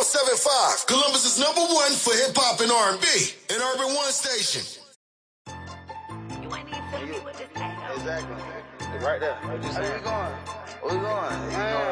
107.5, Columbus' #1 for hip-hop and R&B, and Urban One Station. You ain't even feeling me with this thing. Exactly. Right there. What you saying? Where we going? Where we going?